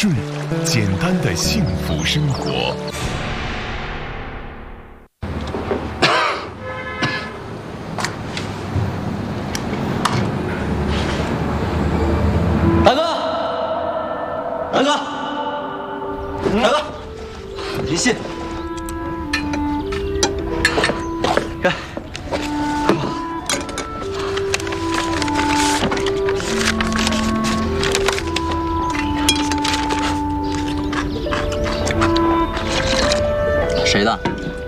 顺，简单的幸福生活。 大哥，大哥，大哥，离信。看。 谁的？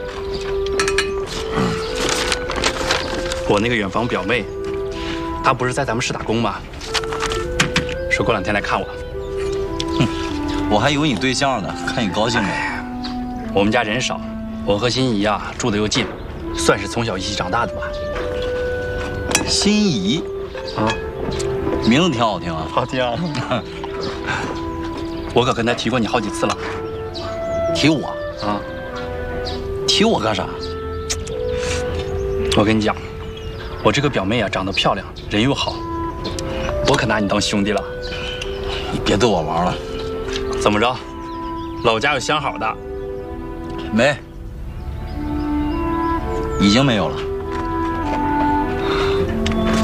我那个远房表妹，她不是在咱们市打工吗？说过2天来看我。 哼，我还以为你对象呢，看你高兴了。 我们家人少，我和心仪啊住得又近，算是从小一起长大的吧。 心仪啊，名字挺好听啊。 好听啊。我可跟她提过你好几次了。 提我啊？ 提我干啥？ 我跟你讲，我这个表妹啊，长得漂亮，人又好，我可拿你当兄弟了。 你别逗我玩了。 怎么着？老家有相好的？ 没，已经没有了。